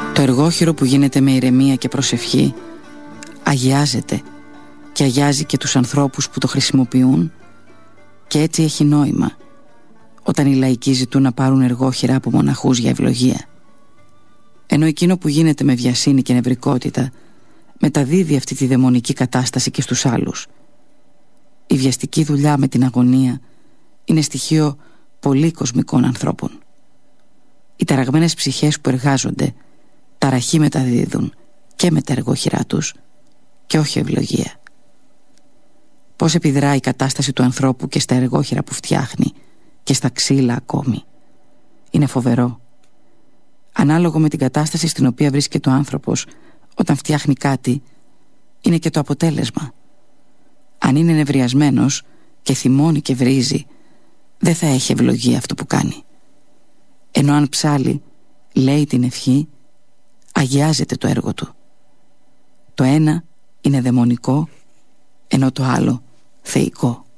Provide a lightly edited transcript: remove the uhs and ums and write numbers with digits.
Το εργόχειρο που γίνεται με ηρεμία και προσευχή αγιάζεται και αγιάζει και τους ανθρώπους που το χρησιμοποιούν, και έτσι έχει νόημα όταν οι λαϊκοί ζητούν να πάρουν εργόχειρα από μοναχούς για ευλογία. Ενώ εκείνο που γίνεται με βιασύνη και νευρικότητα μεταδίδει αυτή τη δαιμονική κατάσταση και στους άλλους. Η βιαστική δουλειά με την αγωνία είναι στοιχείο πολύ κοσμικών ανθρώπων. Οι ταραγμένες ψυχές που εργάζονται ταραχή μεταδίδουν και με τα εργόχειρά τους και όχι ευλογία. Πώς επιδρά η κατάσταση του ανθρώπου και στα εργόχειρα που φτιάχνει και στα ξύλα ακόμη. Είναι φοβερό. Ανάλογο με την κατάσταση στην οποία βρίσκεται ο άνθρωπος όταν φτιάχνει κάτι, είναι και το αποτέλεσμα. Αν είναι νευριασμένος και θυμώνει και βρίζει, δεν θα έχει ευλογία αυτό που κάνει. Ενώ αν ψάλει, λέει την ευχή, αγιάζεται το έργο του. Το ένα είναι δαιμονικό, ενώ το άλλο θεϊκό.